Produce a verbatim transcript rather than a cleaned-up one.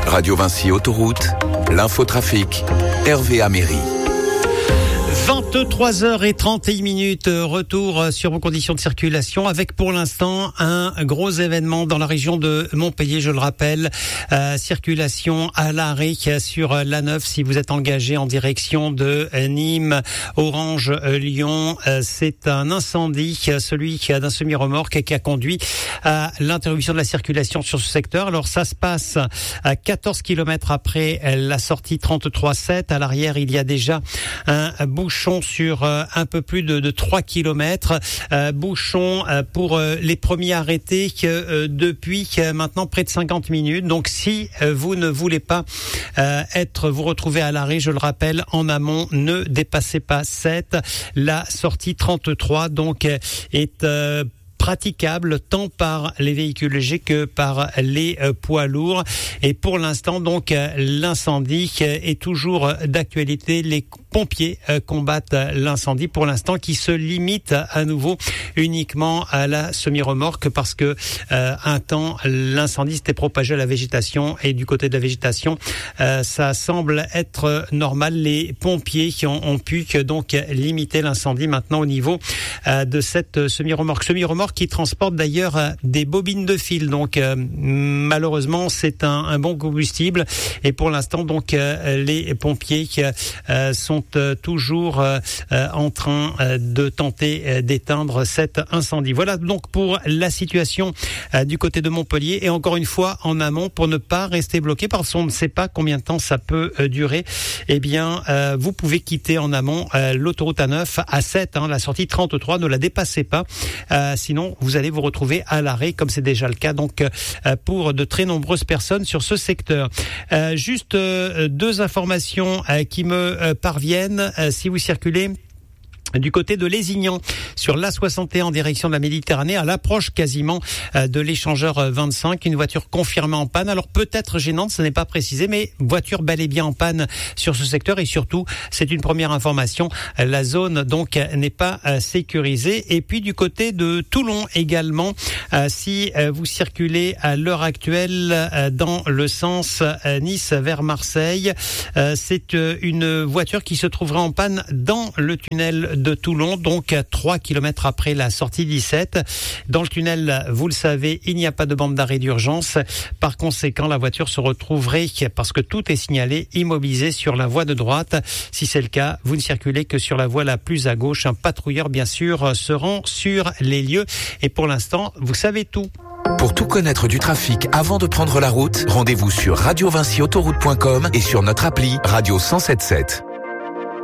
Radio Vinci Autoroute, l'infotrafic, Hervé Améry. vingt-trois heures trente et une minutes, retour sur vos conditions de circulation avec pour l'instant un gros événement dans la région de Montpellier, je le rappelle, euh, circulation à l'arrêt sur l'A neuf si vous êtes engagé en direction de Nîmes, Orange, Lyon. Euh, c'est un incendie, celui d'un semi-remorque qui a conduit à l'interruption de la circulation sur ce secteur. Alors ça se passe à quatorze kilomètres après la sortie trente-trois sept. À l'arrière, il y a déjà un bouchon sur euh, un peu plus de, de trois kilomètres. Euh, bouchon euh, pour euh, les premiers arrêtés euh, depuis euh, maintenant près de cinquante minutes. Donc si euh, vous ne voulez pas euh, être vous retrouver à l'arrêt, je le rappelle, en amont, ne dépassez pas sept. La sortie trente-trois donc est euh, praticable tant par les véhicules légers que par les euh, poids lourds. Et pour l'instant, donc, euh, l'incendie euh, est toujours d'actualité. Les pompiers euh, combattent l'incendie pour l'instant qui se limite à nouveau uniquement à la semi-remorque parce que euh, un temps, l'incendie s'était propagé à la végétation et du côté de la végétation, euh, ça semble être normal. Les pompiers qui ont, ont pu que, donc limiter l'incendie maintenant au niveau euh, de cette semi-remorque. Semi-remorque qui transporte d'ailleurs euh, des bobines de fil. Donc euh, malheureusement, c'est un, un bon combustible et pour l'instant, donc euh, les pompiers euh, sont euh, toujours euh, en train euh, de tenter euh, d'éteindre cet incendie. Voilà donc pour la situation euh, du côté de Montpellier et encore une fois en amont pour ne pas rester bloqué parce qu'on ne sait pas combien de temps ça peut euh, durer. Eh bien, euh, vous pouvez quitter en amont euh, l'autoroute A neuf à sept, hein, la sortie trente-trois, ne la dépassez pas. Euh, sinon, vous allez vous retrouver à l'arrêt, comme c'est déjà le cas donc euh, pour de très nombreuses personnes sur ce secteur. Euh, juste euh, deux informations euh, qui me euh, parviennent. Euh, si vous circulez du côté de Lézignan, sur l'A soixante et un en direction de la Méditerranée, à l'approche quasiment de l'échangeur vingt-cinq, une voiture confirmée en panne. Alors peut-être gênante, ce n'est pas précisé, mais voiture bel et bien en panne sur ce secteur et surtout, c'est une première information, la zone donc n'est pas sécurisée. Et puis du côté de Toulon également, si vous circulez à l'heure actuelle dans le sens Nice vers Marseille, c'est une voiture qui se trouverait en panne dans le tunnel de Toulon, donc à trois kilomètres après la sortie dix-sept. Dans le tunnel, vous le savez, il n'y a pas de bande d'arrêt d'urgence. Par conséquent, la voiture se retrouverait, parce que tout est signalé, immobilisée sur la voie de droite. Si c'est le cas, vous ne circulez que sur la voie la plus à gauche. Un patrouilleur, bien sûr, se rend sur les lieux. Et pour l'instant, vous savez tout. Pour tout connaître du trafic avant de prendre la route, rendez-vous sur radio vinci autoroute point com et sur notre appli Radio cent soixante-sept.